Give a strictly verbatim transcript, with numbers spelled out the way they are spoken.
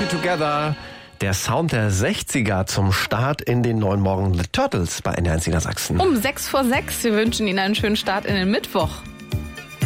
Happy Together. Der Sound der sechziger zum Start in den neuen Morgen The Turtles bei N R eins Niedersachsen. Um sechs vor sechs. Wir wünschen Ihnen einen schönen Start in den Mittwoch.